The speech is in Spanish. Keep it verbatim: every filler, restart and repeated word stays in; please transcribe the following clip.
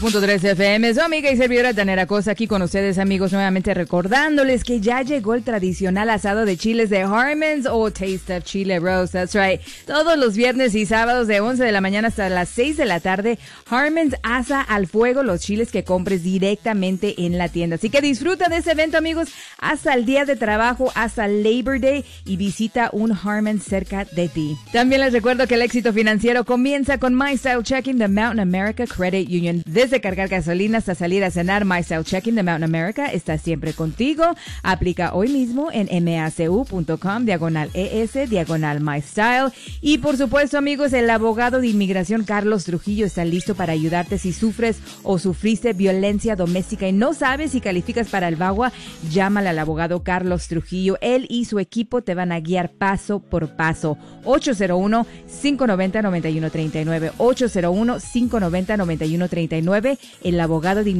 Punto tres F M, su amiga y servidora Tanera Cosa aquí con ustedes, amigos, nuevamente recordándoles que ya llegó el tradicional asado de chiles de Harmons o Taste of Chile Roast, that's right. Todos los viernes y sábados de once de la mañana hasta las seis de la tarde, Harmons asa al fuego los chiles que compres directamente en la tienda. Así que disfruta de ese evento, amigos, hasta el día de trabajo, hasta Labor Day, y visita un Harmons cerca de ti. También les recuerdo que el éxito financiero comienza con My Style Checking de Mountain America Credit Union. Desde cargar gasolina hasta salir a cenar, My Style Checking de Mountain America está siempre contigo. Aplica hoy mismo en macu.com, diagonal ES, diagonal My Style. Y por supuesto, amigos, el abogado de inmigración Carlos Trujillo está listo para ayudarte si sufres o sufriste violencia doméstica y no sabes si calificas para el VAWA. Llámale al abogado Carlos Trujillo. Él y su equipo te van a guiar paso por paso. ocho cero uno, cinco nueve cero, nueve uno tres nueve, ocho cero uno, cinco nueve cero, nueve uno tres nueve. El abogado de